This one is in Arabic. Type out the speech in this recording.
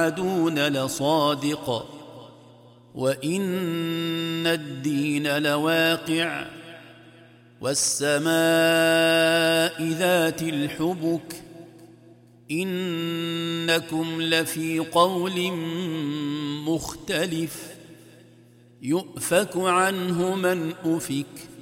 توعدون لصادق وإن الدين لواقع والسماء ذات الحبك إنكم لفي قول مختلف يؤفك عنه من أفك